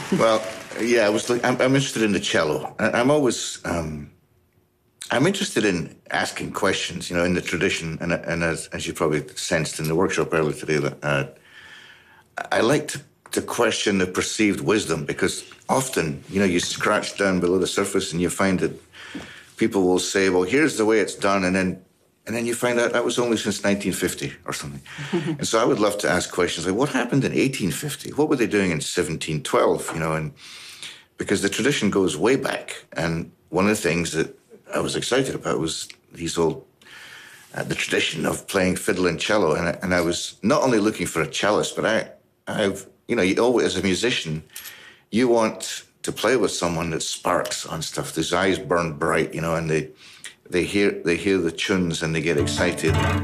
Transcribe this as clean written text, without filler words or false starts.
Well, yeah, I'm interested in the cello. I'm always I'm interested in asking questions, in the tradition, and as you probably sensed in the workshop earlier today, I like to question the perceived wisdom, because often, you scratch down below the surface and you find that people will say, well, here's the way it's done, and then you find out that was only since 1950 or something. And so I would love to ask questions like, what happened in 1850? What were they doing in 1712? And because the tradition goes way back. And one of the things that I was excited about was these old the tradition of playing fiddle and cello, and I was not only looking for a cellist, but I've you always, as a musician, you want to play with someone that sparks on stuff. His eyes burn bright, and they hear the tunes and they get excited.